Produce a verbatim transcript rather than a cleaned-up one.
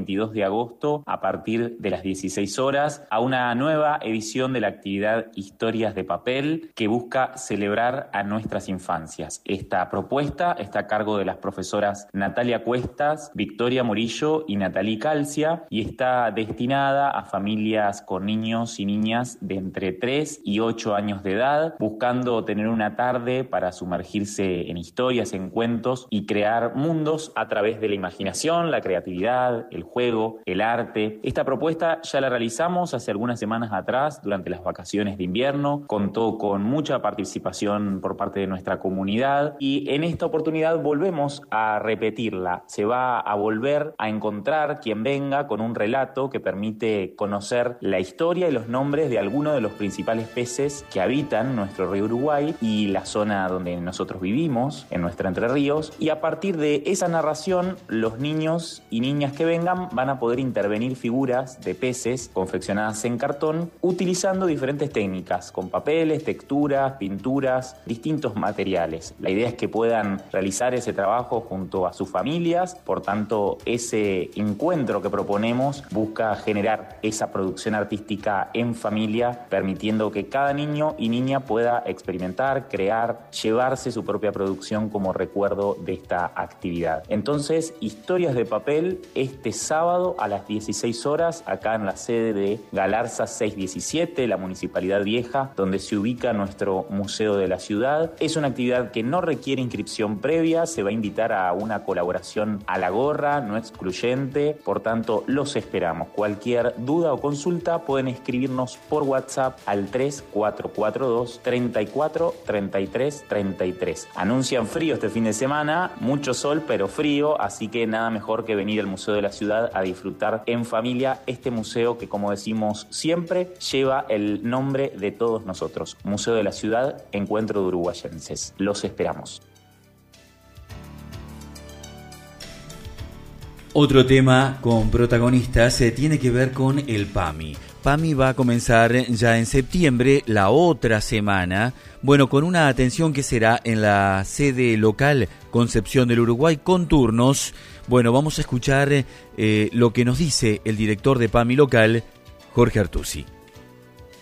veintidós de agosto, a partir de las dieciséis horas, a una nueva edición de la actividad Historias de Papel, que busca celebrar a nuestras infancias. Esta propuesta está a cargo de las profesoras Natalia Cuestas, Victoria Morillo y Natalí Calcia, y está destinada a familias con niños y niñas de entre tres y ocho años de edad, buscando tener una tarde para sumergirse en historias, en cuentos y crear mundos a través de la imaginación, la creatividad, el juego, el arte. Esta propuesta ya la realizamos hace algunas semanas atrás, durante las vacaciones de invierno, contó con mucha participación por parte de nuestra comunidad y en esta oportunidad volvemos a repetirla. Se va a volver a encontrar quien venga con un relato que permite conocer la historia y los nombres de algunos de los principales peces que habitan nuestro río Uruguay y la zona donde nosotros vivimos, en nuestra Entre Ríos, y a partir de esa narración, los niños y niñas que vengan van a poder intervenir figuras de peces confeccionadas en cartón, utilizando diferentes técnicas, con papeles, texturas, pinturas, distintos materiales. La idea es que puedan realizar ese trabajo junto a sus familias, por tanto, ese encuentro que proponemos busca generar esa producción artística en familia, permitiendo que cada niño y niña pueda experimentar, crear, llevarse su propia producción como recuerdo de esta actividad. Entonces, Historias de Papel este sábado a las dieciséis horas, acá en la sede de Galarza seiscientos diecisiete, la Municipalidad Vieja, donde se ubica nuestro Museo de la Ciudad. Es una actividad que no requiere inscripción previa, se va a invitar a una colaboración a la gorra, no excluyente, por tanto, los esperamos. Cualquier duda o consulta pueden escribirnos por WhatsApp al tres cuatro cuatro dos, treinta y cuatro, treinta y tres, treinta y tres. Anuncian frío este fin de semana, mucho sol pero frío, así que nada mejor que venir al Museo de la Ciudad a disfrutar en familia este museo que, como decimos siempre, lleva el nombre de todos nosotros. Museo de la Ciudad, Encuentro de Uruguayenses. Los esperamos. Otro tema con protagonistas eh, tiene que ver con el PAMI. PAMI va a comenzar ya en septiembre, la otra semana, bueno, con una atención que será en la sede local Concepción del Uruguay con turnos. Bueno, vamos a escuchar eh, lo que nos dice el director de PAMI local, Jorge Artusi.